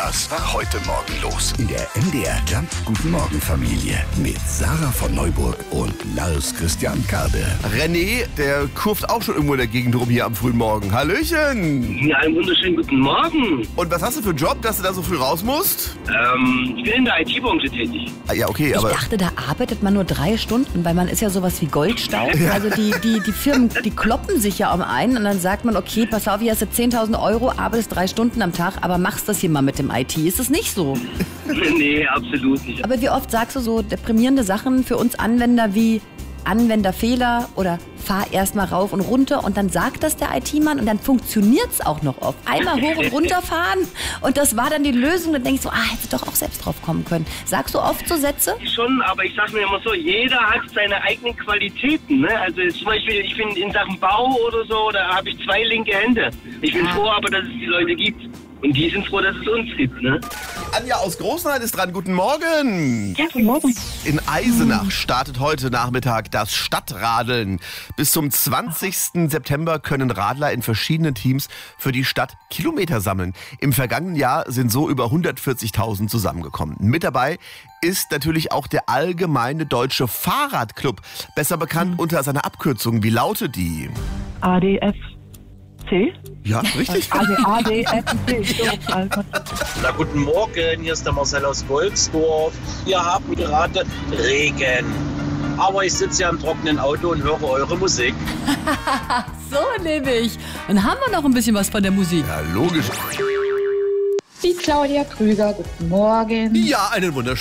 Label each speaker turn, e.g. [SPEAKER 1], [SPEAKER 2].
[SPEAKER 1] Das war heute Morgen los in der MDR Jump Guten Morgen Familie mit Sarah von Neuburg und Lars Christian Karde.
[SPEAKER 2] René, der kurft auch schon irgendwo in der Gegend rum hier am frühen Morgen. Hallöchen!
[SPEAKER 3] Ja, einen wunderschönen guten Morgen.
[SPEAKER 2] Und was hast du für einen Job, dass du da so früh raus musst?
[SPEAKER 3] Ich bin in der IT-Branche tätig.
[SPEAKER 2] Ah, ja, okay,
[SPEAKER 4] Ich
[SPEAKER 2] aber...
[SPEAKER 4] dachte, da arbeitet man nur 3 Stunden, weil man ist ja sowas wie Goldstaub.
[SPEAKER 2] Ja.
[SPEAKER 4] Also die Firmen, die kloppen sich ja um einen und dann sagt man, okay, pass auf, hier hast du 10.000 Euro, arbeitest 3 Stunden am Tag, aber machst das hier mal mit dem IT. Ist das nicht so?
[SPEAKER 3] Nee, absolut nicht.
[SPEAKER 4] Aber wie oft sagst du so deprimierende Sachen für uns Anwender wie Anwenderfehler oder fahr erst mal rauf und runter und dann sagt das der IT-Mann und dann funktioniert's auch noch oft. Einmal hoch und runter fahren und das war dann die Lösung. Dann denkst du, hätte doch auch selbst drauf kommen können. Sagst du oft so Sätze?
[SPEAKER 3] Schon, aber ich sag mir immer so, jeder hat seine eigenen Qualitäten. Ne? Also zum Beispiel, ich bin in Sachen Bau oder so, da habe ich 2 linke Hände. Ich bin froh aber, dass es die Leute gibt. Und die sind froh, dass es uns gibt, ne?
[SPEAKER 2] Anja aus Großenhain ist dran. Guten Morgen.
[SPEAKER 5] Ja, guten Morgen.
[SPEAKER 2] In Eisenach startet heute Nachmittag das Stadtradeln. Bis zum 20. September können Radler in verschiedenen Teams für die Stadt Kilometer sammeln. Im vergangenen Jahr sind so über 140.000 zusammengekommen. Mit dabei ist natürlich auch der Allgemeine Deutsche Fahrradclub, besser bekannt unter seiner Abkürzung. Wie lautet die?
[SPEAKER 5] ADFC?
[SPEAKER 2] Ja, richtig.
[SPEAKER 5] ADFC.
[SPEAKER 6] Na, guten Morgen, hier ist der Marcel aus Wolfsdorf. Wir haben gerade Regen. Aber ich sitze ja im trockenen Auto und höre eure Musik.
[SPEAKER 4] So nehme ich. Dann haben wir noch ein bisschen was von der Musik.
[SPEAKER 2] Ja, logisch.
[SPEAKER 5] Die Claudia Krüger, guten Morgen.
[SPEAKER 2] Ja, einen wunderschönen